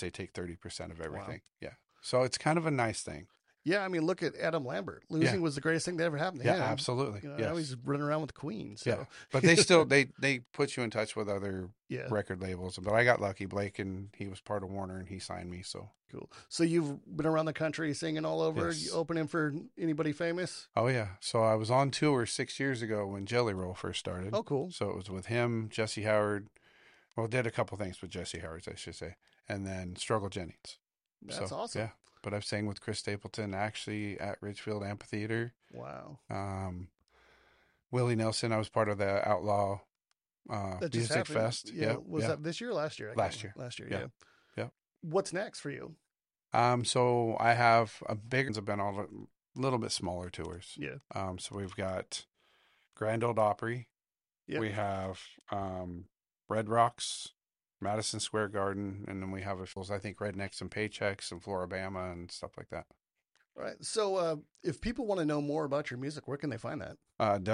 they take 30% of Wow. everything. Yeah. So it's kind of a nice thing. Yeah, I mean, look at Adam Lambert. Losing was the greatest thing that ever happened to Yeah, him. absolutely. You know, Yes. now he's running around with the Queen. So. Yeah, but they still they put you in touch with other Yeah. record labels. But I got lucky. Blake, and he was part of Warner, and he signed me. So Cool. So you've been around the country singing all over. Yes. You opening for anybody famous? oh yeah, so I was on tour 6 years ago when Jelly Roll first started. Oh, cool. So it was with him, Jesse Howard. Well, did a couple things with Jesse Howard, I should say, and then Struggle Jennings. That's So, awesome. Yeah, but I've sang with Chris Stapleton actually at Ridgefield Amphitheater. Wow. Willie Nelson, I was part of the Outlaw That just Music happened. Fest. Yeah. Was that this year or last year? I can't Last remember. year. Last year, Yeah. yeah. Yeah. What's next for you? So I have a big, have been all a little bit smaller tours. Yeah. So we've got Grand Ole Opry. Yep. We have Red Rocks, Madison Square Garden, and then we have I think Rednecks and Paychecks and Floribama and stuff like that. All right. So if people want to know more about your music, where can they find that?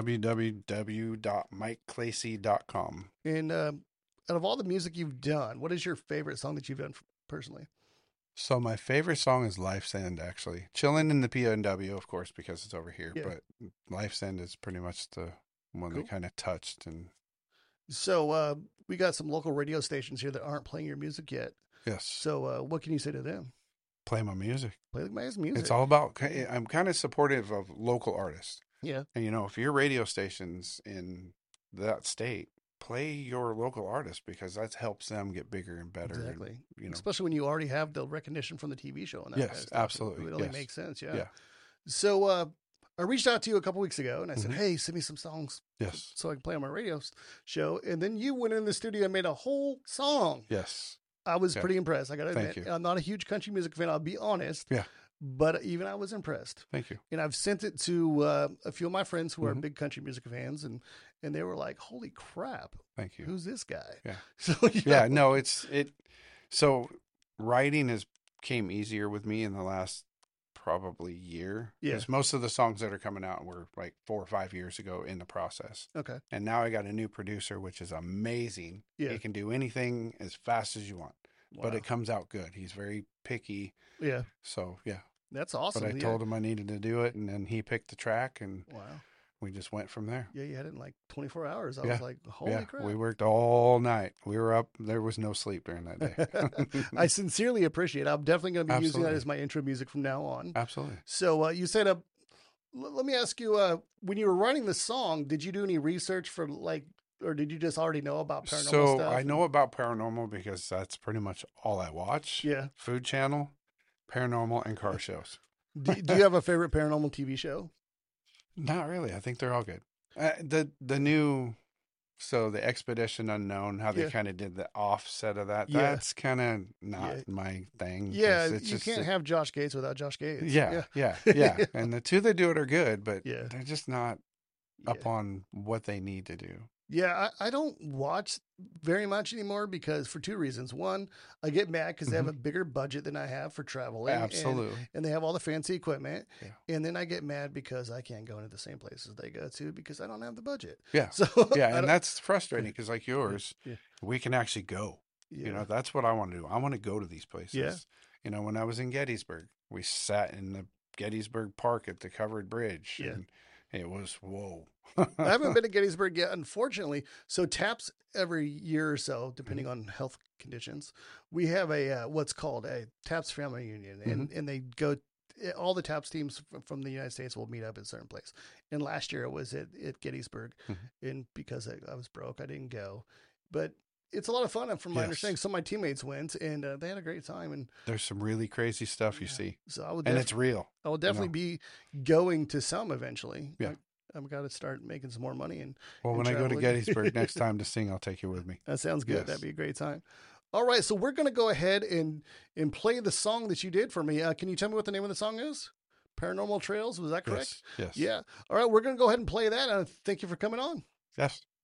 www.mikeclacy.com. And out of all the music you've done, what is your favorite song that you've done personally? So my favorite song is Life's End, actually. Chillin' in the PNW, of course, because it's over here. Yeah. But Life's End is pretty much the one Cool. that kind of touched. And So we got some local radio stations here that aren't playing your music yet. yes, So what can you say to them? play my music. Play the man's music. It's all about, I'm kind of supportive of local artists. Yeah. And, if your radio station's in that state, play your local artist because that helps them get bigger and better. Exactly. And, Especially when you already have the recognition from the TV show. And that Yes, kind of stuff. absolutely. It really Yes. makes sense. Yeah. Yeah. So I reached out to you a couple weeks ago and I said, Mhm. hey, send me some songs Yes. so I can play on my radio show. And then you went in the studio and made a whole song. Yes. I was Yeah. pretty impressed. I got to Thank admit, you. I'm not a huge country music fan. I'll be honest. Yeah. But even I was impressed. Thank you. And I've sent it to a few of my friends who are Mhm. big country music fans, and they were like, "Holy crap, Thank you. who's this guy?" Yeah. So Yeah. No, so writing came easier with me in the last probably year. Yeah. Because most of the songs that are coming out were like 4 or 5 years ago in the process. Okay. And now I got a new producer, which is amazing. Yeah. He can do anything as fast as you want, but Wow. it comes out good. He's very picky. Yeah, So, yeah. that's awesome. But I Yeah. told him I needed to do it, and then he picked the track, and Wow. we just went from there. Yeah, you had it in like 24 hours. I Yeah. was like, "Holy Yeah, crap!" we worked all night. We were up. There was no sleep during that day. I sincerely appreciate it. I'm definitely going to be using that Absolutely. as my intro music from now on. Absolutely. So you said, let me ask you, when you were writing the song, did you do any research for or did you just already know about paranormal So stuff? I know about paranormal because that's pretty much all I watch. Yeah. Food Channel, paranormal, and car shows. Do you have a favorite paranormal TV show? Not really. I think they're all good. The Expedition Unknown, how they Yeah. kind of did the offset of that. Yeah. That's kind of not Yeah. my thing. 'cause Yeah, it's you just can't have Josh Gates without Josh Gates. Yeah. And the two that do it are good, but Yeah. they're just not up Yeah. on what they need to do. Yeah, I don't watch very much anymore because for two reasons. One, I get mad because they have a bigger budget than I have for traveling. Absolutely. And they have all the fancy equipment. Yeah. And then I get mad because I can't go into the same places they go to because I don't have the budget. Yeah. So Yeah. I And don't- that's frustrating because, like yours, Yeah. we can actually go. yeah. That's what I want to do. I want to go to these places. Yeah. When I was in Gettysburg, we sat in the Gettysburg Park at the covered bridge. Yeah. And it was, whoa. I haven't been to Gettysburg yet, unfortunately. So TAPS every year or so, depending on health conditions, we have a what's called a TAPS family union, and they go. All the TAPS teams from the United States will meet up at a certain place. And last year it was at Gettysburg, and because I was broke, I didn't go. But it's a lot of fun. And from my Yes. understanding, some of my teammates went, and they had a great time. And There's some really crazy stuff you see. so I would, And it's real. I will definitely be going to some eventually. Yeah. I've got to start making some more money and. Well, and when I go to traveling. Gettysburg next time to sing, I'll take you with me. That sounds good. Yes. That'd be a great time. All right, so we're going to go ahead and play the song that you did for me. Can you tell me what the name of the song is? Paranormal Trails, was that correct? Yes. Yeah. All right, we're going to go ahead and play that. Thank you for coming on. Yes.